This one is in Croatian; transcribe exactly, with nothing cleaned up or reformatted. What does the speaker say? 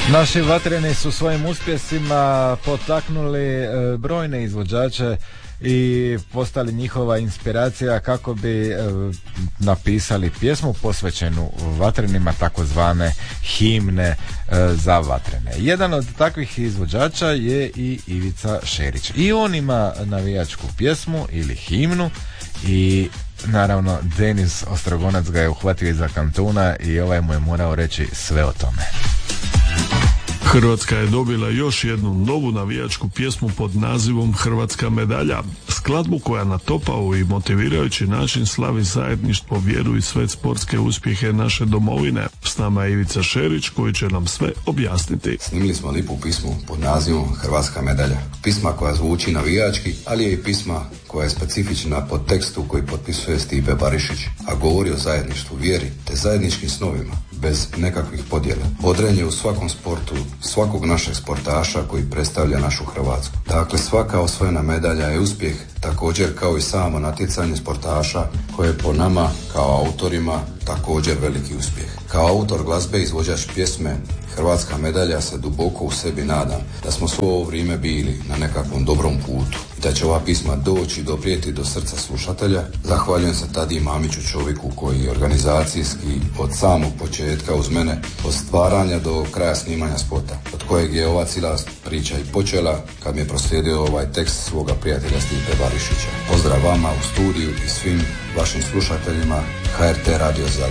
Naši vatreni su svojim uspjesima potaknuli brojne izvođače i postali njihova inspiracija kako bi e, napisali pjesmu posvećenu vatrenima, takozvane himne e, za vatrene. Jedan od takvih izvođača je i Ivica Šerić. I on ima navijačku pjesmu ili himnu i naravno Denis Ostrogonac ga je uhvatio iza kantuna i ovaj mu je morao reći sve o tome. Hrvatska je dobila još jednu novu navijačku pjesmu pod nazivom Hrvatska medalja. Skladbu koja na topao i motivirajući način slavi zajedništvo, vjeru i sve sportske uspjehe naše domovine. S nama je Ivica Šerić koji će nam sve objasniti. Snimili smo lipu pismu pod nazivom Hrvatska medalja. Pisma koja zvuči navijački, ali je i pisma koja je specifična po tekstu koji potpisuje Stipe Barišić, a govori o zajedništvu, vjeri te zajedničkim snovima, bez nekakvih podjela. Bodrenje u svakom sportu, svakog našeg sportaša koji predstavlja našu Hrvatsku. Dakle, svaka osvojena medalja je uspjeh, također kao i samo natjecanje sportaša koje je po nama kao autorima također veliki uspjeh. Kao autor glazbe i izvođač pjesme Hrvatska medalja se duboko u sebi nadam da smo svo ovo vrijeme bili na nekakvom dobrom putu i da će ova pisma doći i doprijeti do srca slušatelja. Zahvaljujem se Tadi Mamiću, čovjeku koji je organizacijski od samog početka uz mene, od stvaranja do kraja snimanja spota, od kojeg je ova cijela priča i počela kad mi je proslijedio ovaj tekst svoga prijatelja Stipe Barišića. Pozdrav vama u studiju i svim vašim slušateljima H R T Radio Zagreb.